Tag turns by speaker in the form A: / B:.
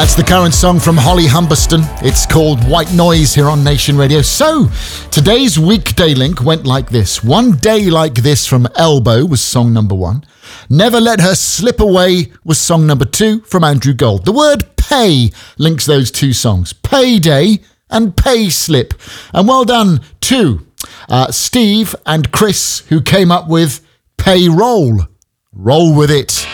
A: That's the current song from Holly Humberston. It's called White Noise here on Nation Radio. So, today's weekday link went like this. One Day Like This from Elbow was song number 1. Never Let Her Slip Away was song number 2 from Andrew Gold. The word pay links those two songs. Payday and pay slip. And well done to Steve and Chris, who came up with payroll. Roll with it.